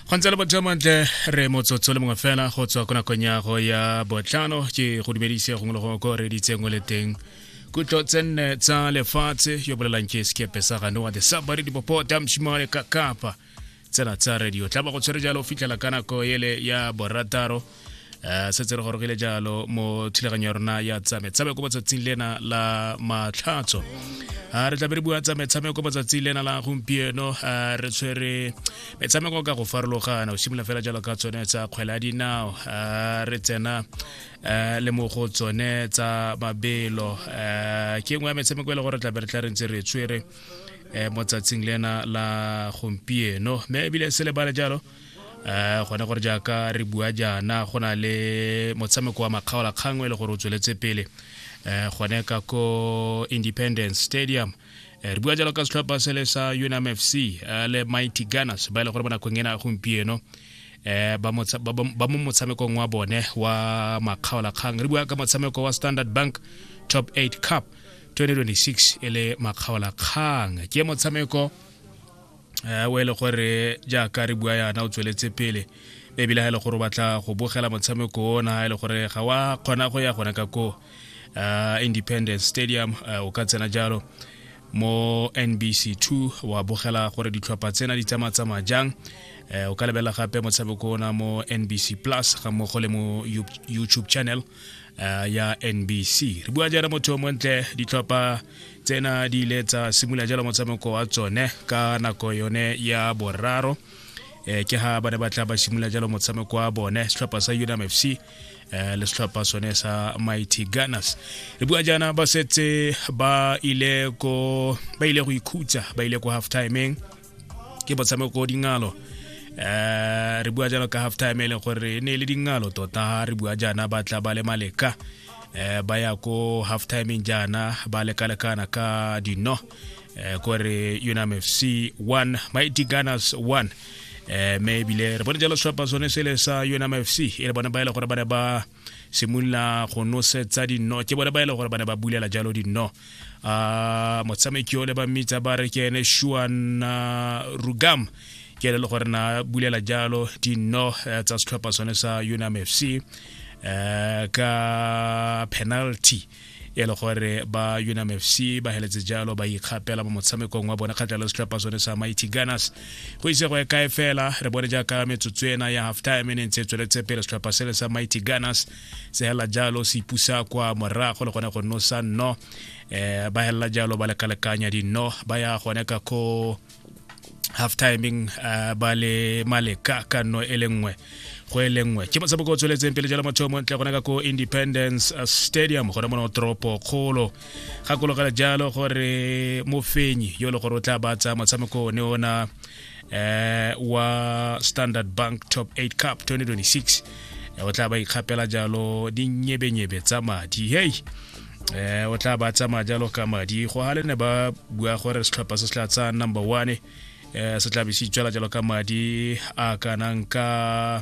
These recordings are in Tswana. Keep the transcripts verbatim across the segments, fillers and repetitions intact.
Kgontsela bothamantle re motsotso le mongwe fela go tswa ko nakong ya go ya botlhano ke go dumedise gongwe le gongwe ko re ditsengwe le teng kutlo tsenne tsa lefatshe yo bolelang ke skepe sa gano wa the sabari di popota mshimale ka kapa tsena tsa radio tla ba go tshwere jalo fitlela ka nako ele ya borataro uh, se tsere gore gile jalo mo thulaganyo rona ya tsame tsame go botsatsing lena la matlhatso a re tla be re bua tsa metshameko botsatsing lena la gompieno a re tshwere metshameko ka go farologana o simolola fela jalo ka tsone tsa kgwele ya dinao a re tsena le mo go tsone tsa mabelo ke ngwe ya metshameko e le gore tla be re tla re ntse re tshwere mo tsatsing lena la gompieno mme ebile se le bale jalo uh, gona gore jaaka re bua jana go na le motshameko wa makgaola kgangwe le gore o tsweletse pele uh, gone ka ko Independence Stadium uh, re bua jalo ka setlhopha se le sa U N M F C uh, le Mighty Gunners ba ile gore bona kongena gompieno eh ba mo ba mo motshamekong wa bone wa makgaola kgang re bua ka motshameko wa Standard Bank Top eight Cup twenty twenty-six ele makgaola kgang ke motshameko eh wa ile gore jaaka re bua yana o tsweletse pele ebile ha ile gore batla go bogela motshameko ona ile gore ga wa khona go ya gona ka ko uh, Independence Stadium uh, o ka tsena jalo mo N B C two wa bogela gore ditlhopha tsena di tsamatsama jang eh o ka lebela gape motshameko ona mo N B C Plus ga mo go le mo YouTube channel uh, ya N B C re bua jana motho mo ntle ditlhopha tsena di ile tsa simula jalo motshameko wa tsone ka nako yone ya boraro eh ke ha bana ba tla ba simula jalo motshameko wa bone setlhopha sa U N M F C eh le setlhopha sone sa Mighty Gunners re bua jana ba setse ba ile ko ba ile go ikhutsa ba ile ko half timing ke motshameko dingalo eh re bua jana ka half time le gore ne le dingalo tota re bua jana ba tla ba le maleka eh ba ya ko half time jana ba le kalekana ka dino eh gore U N M F C one Mighty Gunners one eh maybe le re bona jalo setlhopha sone se le sa U N M F C e le bona ba ile gore ba ba simula go nosetsa dino ke bona ba ile gore ba ba bulela jalo dino a motshameki o le ba mitsa ba re ke ene Shuan Rugam ke le gore na bulela jalo dino tsa setlhopha sone sa U N M F C eh ka penalty e le gore ba U N M F C ba heletse jalo ba ikgapela mo motshamekong wa bona kgatlalo setlhopha sone sa Mighty Gunners go ise go ka efela re bone jaaka metsotswena ya half time e ntse tsweletse pele setlhopha sele sa Mighty Gunners se hela jalo se ipusa kwa morago le gone go no sa no eh ba hela jalo ba le kalekanya dino ba ya gone ka ko half timing uh, ba le maleka ka no elengwe go elengwe ke motshameko o tsweletseng pele jalo motho mo ntle gona ka ko Independence uh, Stadium gona mo tropo kgolo ga go logela jalo gore mofenyi yo le gore o tla batsa motshameko ne ona eh wa Standard Bank Top eight Cup twenty twenty-six o tla ba ikgapela jalo di nyebenyebe tsa madi hey eh o tla batsa majalo ka madi go halene ba bua gore setlhopha se tla tsa number one eh se tla be se tswela jalo ka madi a kanang ka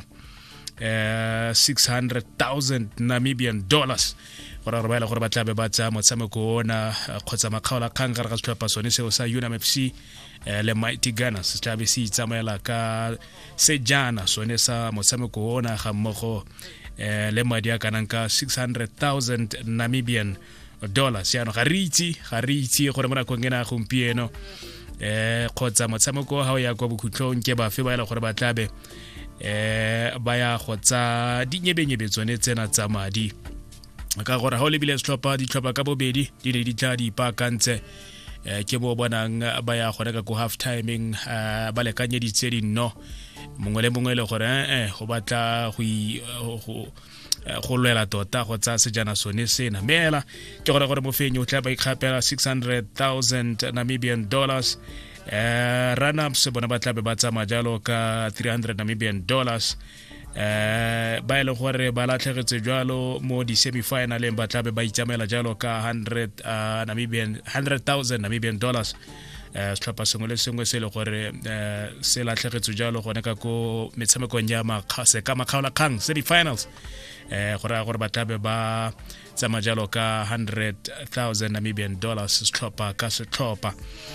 eh six hundred thousand Namibian dollars gore re ba ile gore ba tla be ba tsa motshameko ona kgotsa makgaola kgang gare ga setlhopha sone seo sa U N M F C le Mighty Gunners se tla be se itsamaela ka sejana sone sa motshameko ona ga mmogo eh le madi a kanang ka six hundred thousand Namibian dollars ya no ga re itse ga re itse gore mona go ngena gompieno eh khotsa motshameko ha o ya kwa bokhutlong ke ba fe ba ile gore ba tlabe eh ba ya khotsa dinyebenyebe tsone tsena tsa madi ka gore ha o lebile setlhopha di tlhopha ka bobedi di ne di tla di pakantse eh ke bo bonang ba ya gona ka go half timing ba le kanyeditse dino mongwe le mongwe le gore eh go batla go go lwela tota go tsa sejana sone sena mela ke gore gore mofenyi o tla ba ikgapela six hundred thousand Namibian dollars eh run-ups bona ba tla be ba tsama jalo ka three hundred Namibian dollars eh ba ile gore ba latlhegetse jalo mo di semi-finaleng ba tla be ba itsamela jalo ka one hundred uh, Namibian one hundred thousand Namibian dollars eh setlhopha sengwe le sengwe se le gore eh se latlhegetse jalo gone ka ko metshamekong ya makgase ka makgaola kgang semi-finals eh gore gore ba tla be ba tsama jalo ka one hundred thousand Namibian dollars setlhopha ka setlhopha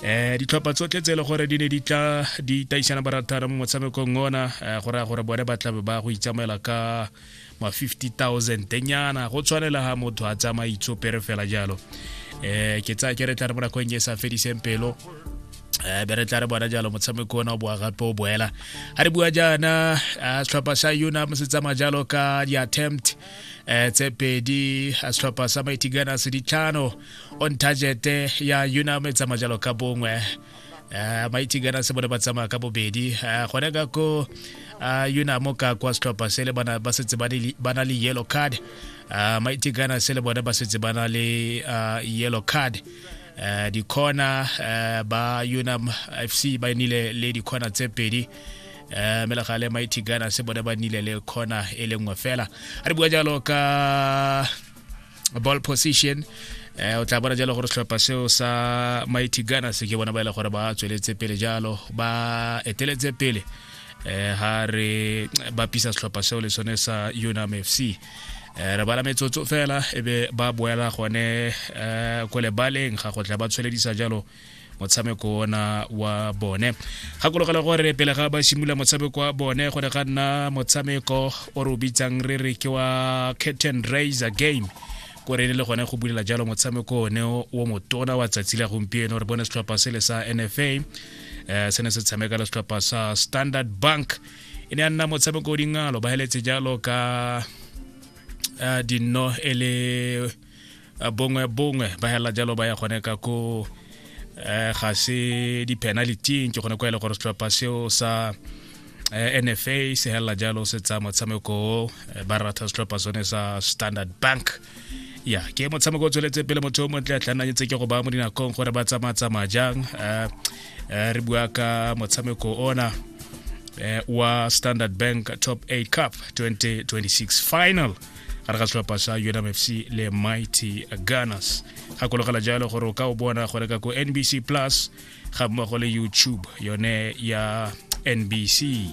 eh ditlhopha tsotlhe tse le gore di ne di tla di taisana baratana mo motshamekong ona go ra gore bone ba tla ba go itsamela ka ma fifty thousand tenyana go tshwanela ha motho a tsama itsopere fela jalo eh ke tsa ke re tla re bona go nyesa fediseng pelo eh be re tla re bona jalo motshameko ona o boa gape o boela ha re bua jana setlhopha sa UNAM se tsama jalo ka di attempt eh tse pedi setlhopha sa Mighty Gunners di tlhano on target ya UNAM e tsama jalo ka bongwe eh Mighty Gunners bone ba tsama ka bobedi gone ka ko UNAM ka kwa setlhopha se le bana ba setse ba na le yellow card Mighty Gunners le bone ba setse ba na le yellow card uh, di corner uh, ba UNAM F C ba nile le di corner tse pedi uh, mela gale Mighty Gunners bone ba nile le corner e le nngwe fela re bua jalo ka ball position eh o tla bona jalo gore setlhopha seo sa Mighty Gunners ke bona ba ile gore ba tsweletse pele jalo ba eteletse pele eh ha re ba pisa setlhopha seo le sone sa UNAM F C eh re bala metsotso fela ebe ba boela gone eh go le baleng ga go tla ba tsweledisa jalo motshameko ona wa bone ga go logela gore pele ga ba simula motshameko wa bone go re ga nna motshameko o re bitsang re re ke wa curtain raiser game go re le gone go bulela jalo motshameko one o motona wa tsatsile gompieno re bone setlhopha se le sa N F A eh se ne se tshameka le setlhopha sa Standard Bank ene nna motshameko dingalo ba heletse jalo ka uh, dino ele uh, bongwe bongwe ba hela jalo ba ya gone ka ko eh ga se di penalty ke gone go ile gore setlhopha seo sa N F A se hela jalo se tsa motshameko ba rata setlhopha sone sa Standard Bank ya ke motshameko tsweletse pele motho mo tla tlana ntse ke go ba mo dinakong gore ba tsama tsama jang eh re bua ka motshameko ona wa Standard Bank Top eight Cup twenty twenty-six final ga re setlhopha sa UNAM F C le Mighty Gunners ga go logela jalo gore o ka o bona gore ka go N B C Plus ga mo go le YouTube yone ya N B C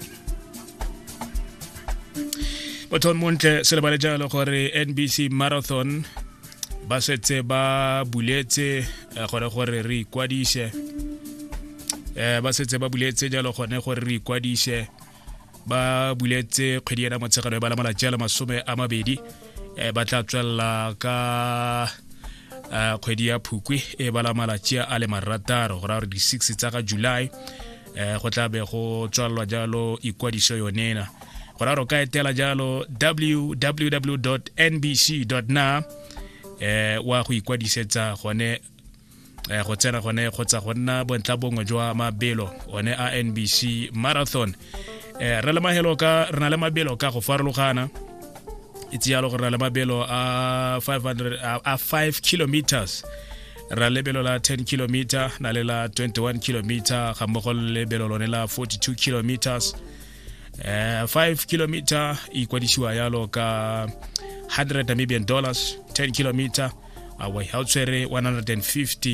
Boton monte se le bale jalo gore N B C Marathon ba setse ba buletse gore gore re ikwadise eh ba setse ba buletse jalo gore gore re ikwadise ba buletse kgwedi ya motsheganong ba la mala jalo masome a mabedi eh ba tla tswella ka kgwedi ya Phukwi e ba la mala tsia a le marataro go ra re di six tsa ga July eh go tla be go tswalwa jalo ikwadiso yonena go ra ro ka etela jalo w w w dot n b c dot n a eh wa go ikwadisetsa gone eh go tsena gone go tsa gonna bontla bongwe jwa mabelo one a N B C Marathon eh re le mahelo ka re na le mabelo ka go farologana itse yalo go re le mabelo a five hundred a five kilometers ra lebelo la ten kilometer na le la twenty-one kilometer ga mo go lebelo lone la forty-two kilometers eh five kilometer ikwadisiwa yalo ka one hundred Namibian dollars ten kilometer awa hautsere one hundred fifty